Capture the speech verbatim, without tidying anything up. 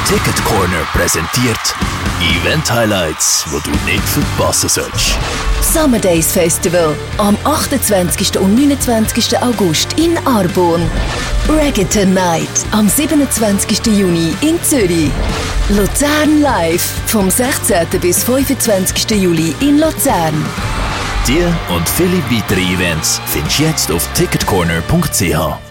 Ticket Corner präsentiert Event Highlights, wo du nicht verpassen sollst. Summer Days Festival am achtundzwanzigsten und neunundzwanzigsten August in Arbon. Reggaeton Night am siebenundzwanzigsten Juni in Zürich. Luzern Live vom sechzehnten bis fünfundzwanzigsten Juli in Luzern. Die und viele weitere Events findest du jetzt auf ticketcorner punkt c h.